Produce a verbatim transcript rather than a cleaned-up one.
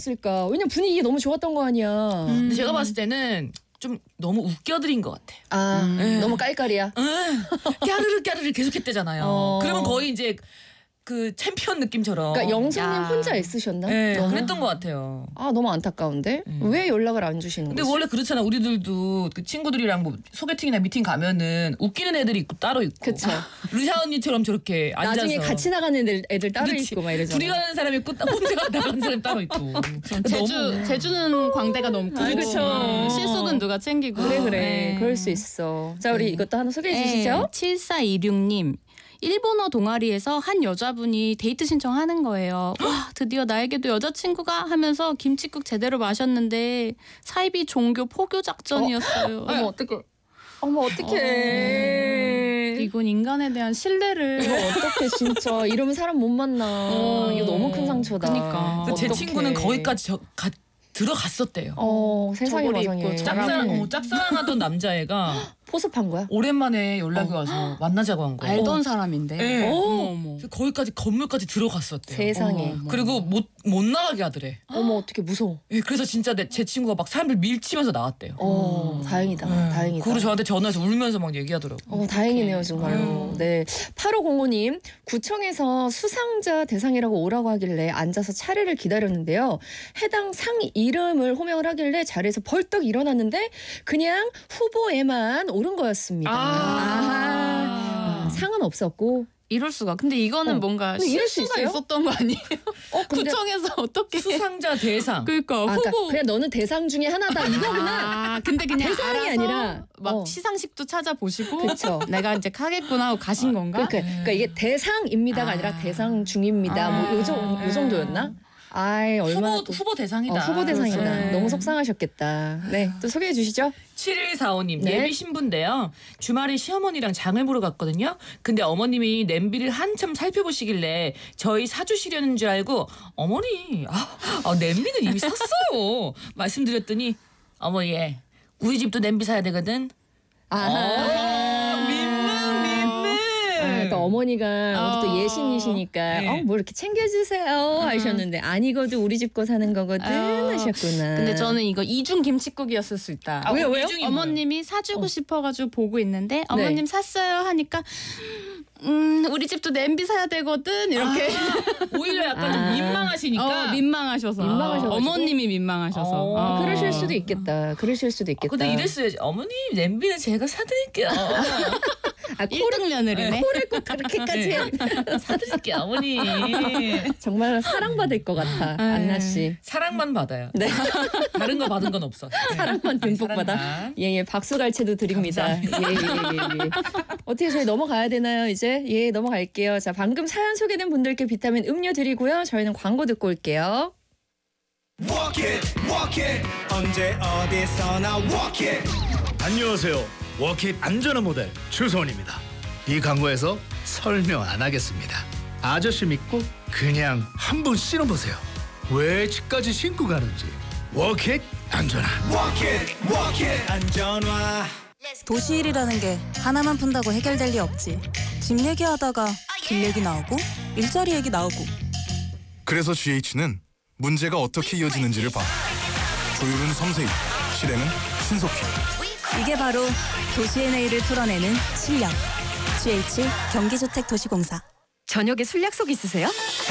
했을까? 왜냐면 분위기 너무 좋았던 거 아니야. 음. 근데 제가 봤을 때는 좀 너무 웃겨드린 것 같아요. 아 음. 너무 깔깔이야. 응. 까르르 까르르 계속했대잖아요. 어. 그러면 거의 이제 그 챔피언 느낌처럼. 그러니까 영선님 혼자 애쓰셨나? 네, 너무? 그랬던 것 같아요. 아 너무 안타까운데 음. 왜 연락을 안 주시는 근데 거지? 원래 그렇잖아. 우리들도 그 친구들이랑 뭐 소개팅이나 미팅 가면은 웃기는 애들이 있고 따로 있고. 그쵸. 루샤 언니처럼 저렇게 앉아서. 나중에 같이 나가는 애들, 애들 따로 그렇지. 있고 막 이러잖아. 둘이 가는 사람이 있고 혼자 나가는 사람이 따로 있고. 제주 너무... 제주는 광대가 넘고. 아, 그렇죠. 실속은 누가 챙기고. 그래 그래. 네. 그럴 수 있어. 자 우리 네. 이것도 하나 소개해 주시죠. 네. 칠사이육 님. 일본어 동아리에서 한 여자분이 데이트 신청하는 거예요. 와 드디어 나에게도 여자친구가 하면서 김칫국 제대로 마셨는데 사이비 종교 포교 작전이었어요. 어? 어머 어떡해. 어머 어떡해. 어, 이건 인간에 대한 신뢰를. 이거 어떡해 진짜. 이러면 사람 못 만나. 어, 이거 너무 큰 상처다. 그러니까. 제 친구는 거기까지 저, 가, 들어갔었대요. 어 세상에 마상에. 짝사랑, 어, 짝사랑하던 남자애가 포섭한 거야? 오랜만에 연락이 어. 와서 만나자고 한 거야. 알던 어. 사람인데. 네. 어머, 어머. 거기까지 건물까지 들어갔었대요. 세상에. 어머. 그리고 못, 못 나가게 하더래. 어머 어떻게 무서워. 네, 그래서 진짜 내, 제 친구가 막 사람들 밀치면서 나왔대요. 어, 음. 다행이다. 네. 다행이다. 그리고 저한테 전화해서 울면서 막 얘기하더라고. 어, 다행이네요 정말로. 네. 팔오공오 님 구청에서 수상자 대상이라고 오라고 하길래 앉아서 차례를 기다렸는데요. 해당 상 이름을 호명을 하길래 자리에서 벌떡 일어났는데 그냥 후보에만 오른 거였습니다. 아~ 아~ 상은 없었고. 이럴 수가. 근데 이거는 어. 뭔가 근데 실수가 있었던 거 아니에요? 어, 근데... 구청에서 어떻게 수상자 대상. 그러니까 아, 후보. 그러니까 그냥 너는 대상 중에 하나다 이거구나. 아, 근데 그냥 대상이 아니라 막 어. 시상식도 찾아보시고 그쵸. 내가 이제 가겠구나 하고 가신 건가? 그러니까, 그러니까 이게 대상입니다가 아. 아니라 대상 중입니다. 아. 뭐 요, 정, 요 정도였나? 아이 얼마나 후보, 또... 후보 대상이다. 어, 후보 대상이다. 네. 너무 속상하셨겠다. 네, 또 소개해 주시죠. 칠일사오 님 네. 예비 신부인데요. 주말에 시어머니랑 장을 보러 갔거든요. 근데 어머님이 냄비를 한참 살펴보시길래 저희 사주시려는 줄 알고 어머니 아, 아, 냄비는 이미 샀어요. 말씀드렸더니 어머니 예, 우리 집도 냄비 사야 되거든. 아, 민망 민망. 아, 또 어머니가 어. 또 예신이시니까 네. 어, 뭐 이렇게 챙겨주세요 음. 하셨는데 아니거든 우리 집 거 사는 거거든 어. 하셨구나. 근데 저는 이거 이중 김칫국이었을 수 있다. 아, 왜요? 왜요? 어머님이 사주고 어. 싶어가지고 보고 있는데 어머님 네. 샀어요 하니까 음 우리 집도 냄비 사야 되거든 이렇게 아, 오히려 약간 아. 좀 민망하시니까 어, 민망하셔서 민망하셔 어머님이 민망하셔서 어. 어. 그러실 수도 있겠다. 그러실 수도 있겠다. 아, 근데 이랬어야지. 어머님 냄비는 제가 사드릴게요. 아, 일 등 며느리네. 코를 꼭 그렇게까지 네. 사드릴게요 어머니. 정말 사랑받을 것 같아 안나 씨. 사랑만 받아요. 네. 다른 거 받은 건 없어. 네. 사랑만 듬뿍 받아. 예예 박수갈채도 드립니다. 예예예. 예, 예. 어떻게 저희 넘어가야 되나요 이제? 예 넘어갈게요. 자 방금 사연 소개된 분들께 비타민 음료 드리고요. 저희는 광고 듣고 올게요. Walk it, walk it. 언제 어디서나 walk it. 안녕하세요. 워킷 안전한 모델 추소원입니다. 이 광고에서 설명 안 하겠습니다. 아저씨 믿고 그냥 한번 신어보세요. 왜 집까지 신고 가는지. 워킷 안전한. Walk it, walk it. 안전화. 도시일이라는 게 하나만 푼다고 해결될 리 없지. 집 얘기하다가 길 얘기 나오고 일자리 얘기 나오고. 그래서 지에이치는 문제가 어떻게 이어지는지를 봐. 조율은 섬세히, 실행은 신속히. 이게 바로 도시의 내일을 풀어내는 실력. 지에이치 경기주택도시공사. 저녁에 술 약속 있으세요?